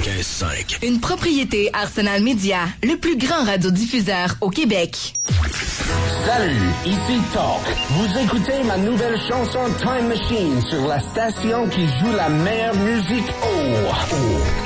95.5. Une propriété Arsenal Media, le plus grand radiodiffuseur au Québec. Salut, ici Talk. Vous écoutez ma nouvelle chanson Time Machine sur la station qui joue la meilleure musique. Oh.